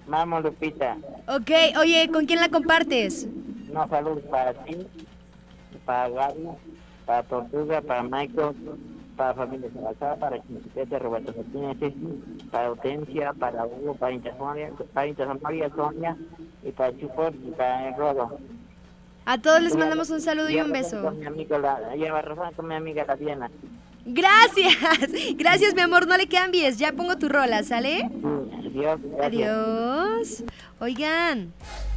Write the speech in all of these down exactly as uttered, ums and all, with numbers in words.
Vamos, Lupita. Ok, oye, ¿con quién la compartes? No, saludos para ti, para Gaby, para Tortuga, para Michael, para Familia Salazar, para Chiquete, Roberto Martínez, para Autencia, para Hugo, para Intersonia, para Intersonia, Sonia, y para Chupor, y para el Rodo. A todos les mandamos un saludo y un beso. Con mi amiga, la, lleva razón con mi amiga la Diana. Gracias, gracias mi amor, no le cambies, ya pongo tu rola, ¿sale? Sí, adiós. Gracias. Adiós. Oigan.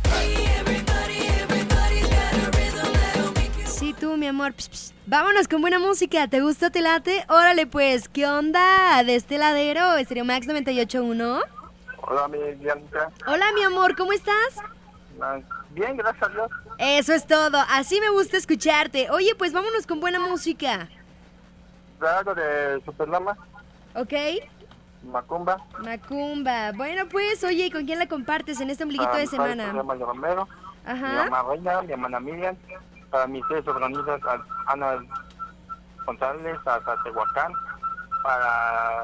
Sí, tú, mi amor. Pss, pss. Vámonos con buena música. ¿Te gusta, te late? Órale, pues, ¿qué onda? De este ladero, Estéreo Max noventa y ocho punto uno. Hola, mi Bianca. Hola, mi amor, ¿cómo estás? Bien, gracias a Dios. Eso es todo, así me gusta escucharte. Oye, pues vámonos con buena música. Algo de Superlama, ¿Ok? Macumba. Macumba. Bueno, pues, oye, ¿con quién la compartes en este ombliguito de semana? Para mi Romero, Ajá. mi mamá Reina, mi hermana Miriam, para mis tres sobrinitas, Ana González, hasta Tehuacán, para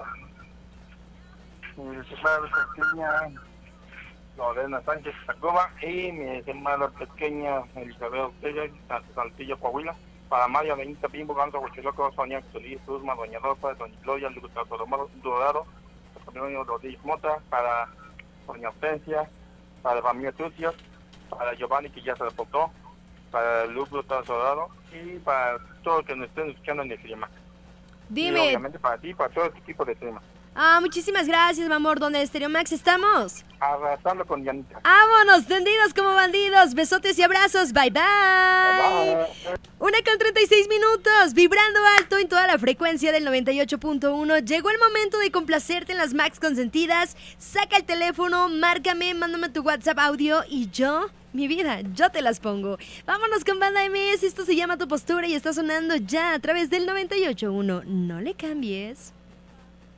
mi hermana pequeña Lorena Sánchez Tacuba y mi hermana pequeña Elizabeth Ortega, hasta Saltillo, Coahuila. Para María Benita Pimbo, Ganso, Huachiloco, Sonia Solís, Luzma, Doña Rosa, Doña Gloria, Lucas Dorado, Antonio Rodríguez Mota, para Doña Ausencia, para la familia Tucios, para Giovanni, que ya se reportó, para Lucas Dorado y para todos los que nos estén escuchando en el clima. Dime. Y obviamente para ti, para todo este tipo de clima. Ah, muchísimas gracias, mi amor. ¿Dónde Estéreo Max estamos? Arrasando con Dianita. ¡Vámonos, tendidos como bandidos! Besotes y abrazos. Bye, bye. Bye, bye. Una con treinta y seis minutos, vibrando alto en toda la frecuencia del noventa y ocho punto uno. Llegó el momento de complacerte en las Max consentidas. Saca el teléfono, márcame, mándame tu WhatsApp audio y yo, mi vida, yo te las pongo. Vámonos con Banda M S, esto se llama Tu Postura y está sonando ya a través del noventa y ocho punto uno. No le cambies.